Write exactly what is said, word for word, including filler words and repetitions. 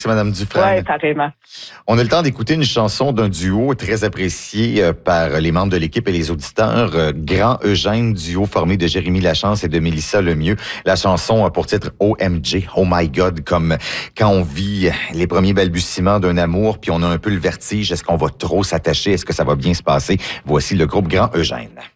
Madame Dufresne. Oui, pareillement. On a le temps d'écouter une chanson d'un duo très apprécié euh, par les membres de l'équipe et les auditeurs. Euh, Grand Eugène, duo formé de Jérémy Lachance et de Mélissa Lemieux. La chanson a pour titre O M G, Oh My God, comme quand on vit les premiers balbutiements d'un amour, puis on a un peu le vertige. Est-ce qu'on va trop s'attacher? Est-ce que ça va bien se passer? Voici le groupe Grand Eugène.